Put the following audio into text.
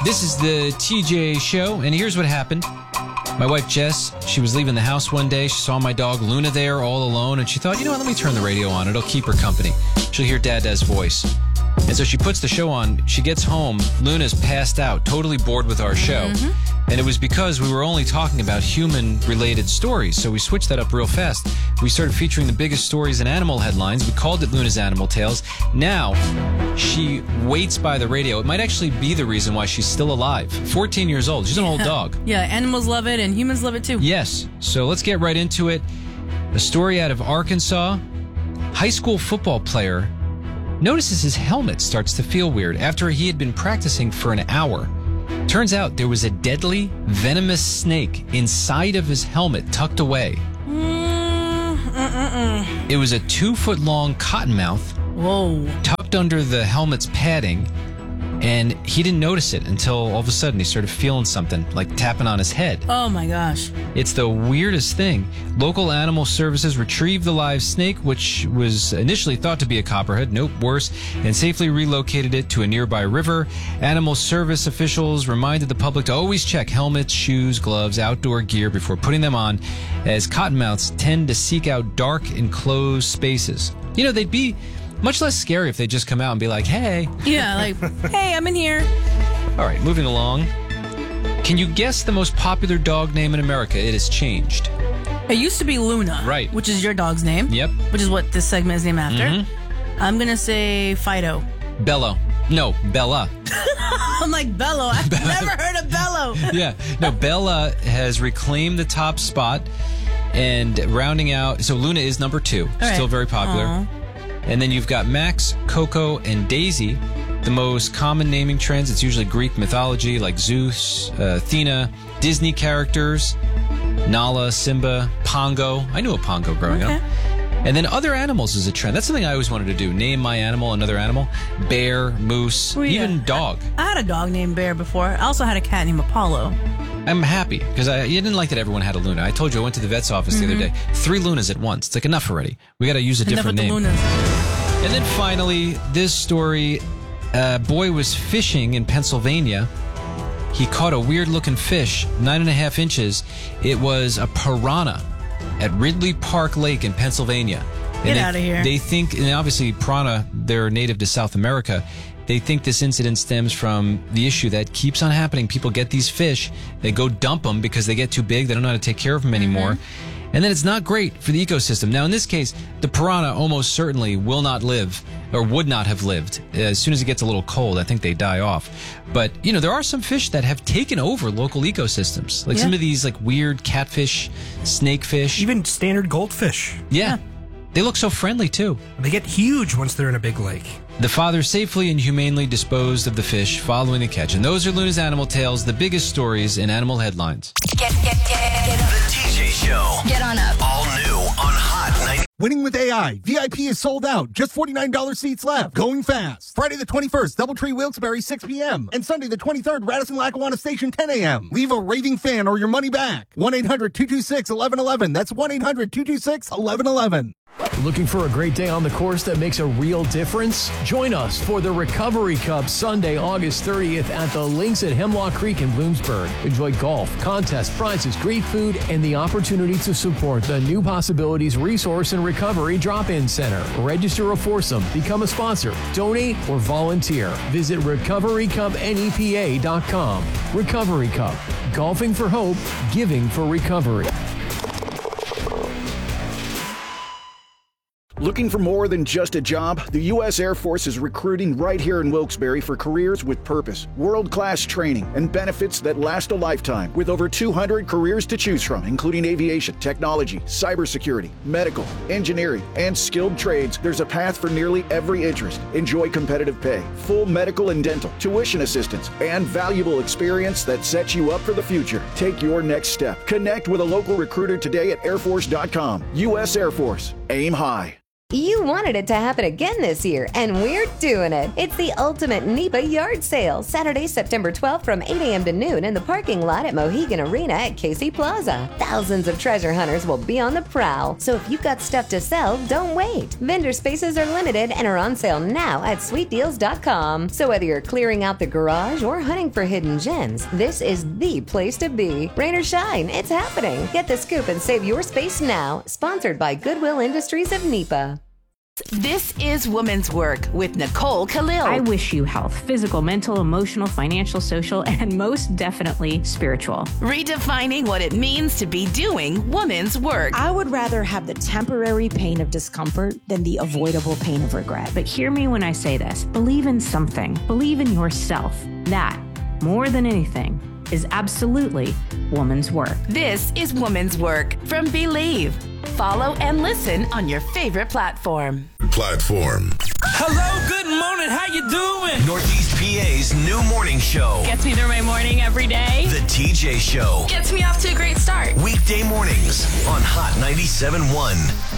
This is the TJ Show, and here's what happened. My wife, Jess, she was leaving the house one day. She saw my dog, Luna, there all alone, and she thought, you know what, let me turn the radio on. It'll keep her company. She'll hear Dada's voice. And so she puts the show on. She gets home. Luna's passed out, totally bored with our show. And it was because we were only talking about human-related stories. So we switched that up real fast. We started featuring the biggest stories in animal headlines. We called it Luna's Animal Tales. Now, she waits by the radio. It might actually be the reason why she's still alive. 14 years old. She's an old dog. Yeah, animals love it and humans love it too. Yes. So let's get right into it. A story out of Arkansas. High school football player notices his helmet starts to feel weird after he had been practicing for an hour. Turns out there was a deadly, venomous snake inside of his helmet tucked away. It was a 2-foot-long cottonmouth tucked under the helmet's padding, and he didn't notice it until all of a sudden he started feeling something, like tapping on his head. Oh my gosh. It's the weirdest thing. Local animal services retrieved the live snake, which was initially thought to be a copperhead, nope, worse, and safely relocated it to a nearby river. Animal service officials reminded the public to always check helmets, shoes, gloves, outdoor gear before putting them on, as cottonmouths tend to seek out dark, enclosed spaces. You know, they'd be much less scary if they just come out and be like, hey. Yeah, like, hey, I'm in here. All right, moving along. Can you guess the most popular dog name in America? It has changed. It used to be Luna. Right. Which is your dog's name. Yep. Which is what this segment is named after. I'm going to say Fido. Bello. No, Bella. I'm like, Bello. I've never heard of Bello. Yeah. No, Bella has reclaimed the top spot and rounding out. So Luna is number 2. Right. Still very popular. Aww. And then you've got Max, Coco, and Daisy. The most common naming trends, it's usually Greek mythology like Zeus, Athena, Disney characters, Nala, Simba, Pongo. I knew a Pongo growing up. And then other animals is a trend. That's something I always wanted to do. Name my animal, another animal. Bear, moose, even dog. I had a dog named Bear before. I also had a cat named Apollo. I'm happy because you didn't like that everyone had a Luna. I told you I went to the vet's office the other day. 3 Lunas at once. It's like enough already. We got to use a different name. Lunas. And then finally, this story, a boy was fishing in Pennsylvania. He caught a weird-looking fish, 9.5 inches. It was a piranha at Ridley Park Lake in Pennsylvania. Get out of here. They think, and obviously piranha, they're native to South America. They think this incident stems from the issue that keeps on happening. People get these fish, they go dump them because they get too big. They don't know how to take care of them anymore. And then it's not great for the ecosystem. Now, in this case, the piranha almost certainly will not live or would not have lived. As soon as it gets a little cold, I think they die off. But, you know, there are some fish that have taken over local ecosystems. Like some of these like weird catfish, snakefish. Even standard goldfish. Yeah. They look so friendly, too. They get huge once they're in a big lake. The father safely and humanely disposed of the fish following the catch. And those are Luna's Animal Tales, the biggest stories in animal headlines. Get up. The TJ Show. Get on up. All new on Hot 90. Winning with AI. VIP is sold out. Just $49 seats left. Going fast. Friday the 21st, Doubletree Wilkes-Barre, 6 p.m. And Sunday the 23rd, Radisson Lackawanna Station, 10 a.m. Leave a raving fan or your money back. 1-800-226-1111. That's 1-800-226-1111. Looking for a great day on the course that makes a real difference? Join us for the Recovery Cup Sunday, August 30th at the Links at Hemlock Creek in Bloomsburg. Enjoy golf, contests, prizes, great food, and the opportunity to support the New Possibilities Resource and Recovery Drop-In Center. Register a foursome, become a sponsor, donate, or volunteer. Visit RecoveryCupNEPA.com. Recovery Cup. Golfing for hope, giving for recovery. Looking for more than just a job? The U.S. Air Force is recruiting right here in Wilkes-Barre for careers with purpose, world-class training, and benefits that last a lifetime. With over 200 careers to choose from, including aviation, technology, cybersecurity, medical, engineering, and skilled trades, there's a path for nearly every interest. Enjoy competitive pay, full medical and dental, tuition assistance, and valuable experience that sets you up for the future. Take your next step. Connect with a local recruiter today at airforce.com. U.S. Air Force. Aim high. You wanted it to happen again this year, and we're doing it. It's the ultimate NEPA yard sale, Saturday, September 12th from 8 a.m. to noon in the parking lot at Mohegan Arena at Casey Plaza. Thousands of treasure hunters will be on the prowl, so if you've got stuff to sell, don't wait. Vendor spaces are limited and are on sale now at sweetdeals.com. So whether you're clearing out the garage or hunting for hidden gems, this is the place to be. Rain or shine, it's happening. Get the scoop and save your space now. Sponsored by Goodwill Industries of NEPA. This is Woman's Work with Nicole Khalil. I wish you health, physical, mental, emotional, financial, social, and most definitely spiritual. Redefining what it means to be doing woman's work. I would rather have the temporary pain of discomfort than the avoidable pain of regret. But hear me when I say this. Believe in something. Believe in yourself. That, more than anything, is absolutely woman's work. This is Woman's Work from Believe. Follow and listen on your favorite platform. Hello, good morning. How you doing? Northeast PA's new morning show. Gets me through my morning every day. The TJ Show. Gets me off to a great start. Weekday mornings on Hot 97.1.